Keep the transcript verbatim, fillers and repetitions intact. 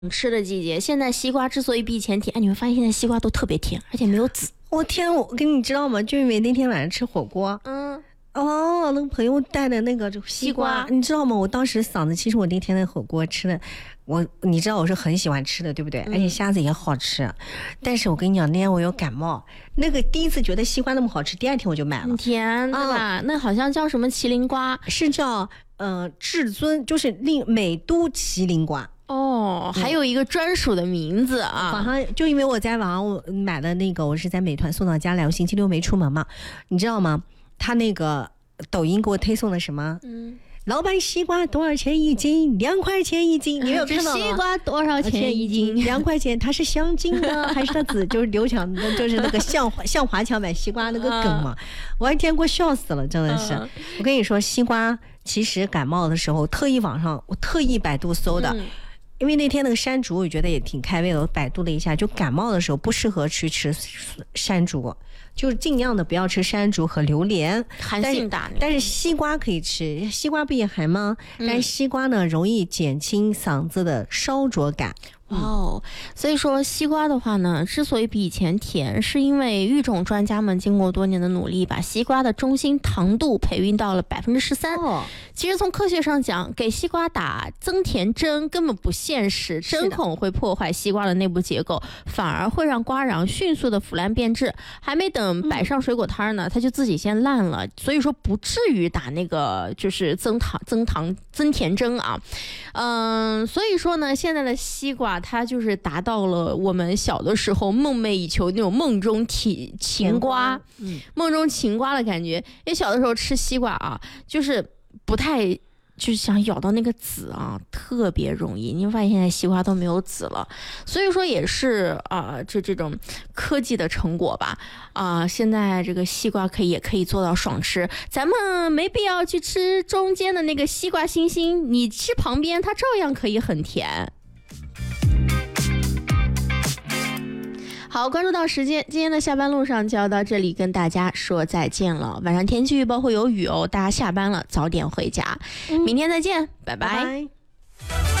吃的季节，现在西瓜之所以比以前甜，哎，你会发现现在西瓜都特别甜，而且没有籽。 我天，我跟你知道吗？就因为那天晚上吃火锅， 嗯， 哦，那个朋友带的那个西瓜，你知道吗？我当时嗓子，其实我那天的火锅吃的，我你知道我是很喜欢吃的，对不对？嗯、而且虾子也好吃，但是我跟你讲，那天我有感冒，那个第一次觉得西瓜那么好吃，第二天我就买了。 很甜，对吧？啊、那好像叫什么麒麟瓜， 是叫呃至尊，就是令美都麒麟瓜。 哦，还有一个专属的名字啊！ 网上就因为我在网上我买的那个，我是在美团送到家来，我星期六没出门嘛，你知道吗？他那个抖音给我推送的什么？嗯，老板西瓜多少钱一斤？两块钱一斤，你有看到吗？ 西瓜多少钱一斤？ 两块钱，它是香精的还是它籽？就是刘强的，就是那个向向华强买西瓜那个梗嘛，我一天给我笑死了，真的是。嗯、我跟你说，西瓜其实感冒的时候，特意网上我特意百度搜的。嗯，因为那天那个山竹我觉得也挺开胃的，我百度了一下，就感冒的时候不适合去吃山竹，就是尽量的不要吃山竹和榴莲， 寒性大。 但是西瓜可以吃，西瓜不也寒吗？嗯、但是西瓜呢容易减轻嗓子的烧灼感。 哇哦，所以说西瓜的话呢，之所以比以前甜，是因为育种专家们经过多年的努力，把西瓜的中心糖度培育到了百分之十三。其实从科学上讲，给西瓜打增甜针根本不现实，针孔会破坏西瓜的内部结构，反而会让瓜瓤迅速的腐烂变质，还没等摆上水果摊呢，嗯、它就自己先烂了。所以说不至于打那个就是增糖、增糖、增甜针啊。嗯，所以说呢，现在的西瓜。它就是达到了我们小的时候梦寐以求那种梦中情情瓜，嗯，梦中情瓜的感觉。因为小的时候吃西瓜啊，就是不太就是想咬到那个籽啊，特别容易。你会发现现在西瓜都没有籽了，所以说也是啊、呃，这这种科技的成果吧。啊、呃，现在这个西瓜可以也可以做到爽吃，咱们没必要去吃中间的那个西瓜星星，你吃旁边它照样可以很甜。好，关注到时间，今天的下班路上就要到这里跟大家说再见了。晚上天气预报会有雨哦，大家下班了早点回家。嗯、明天再见，拜拜。拜拜。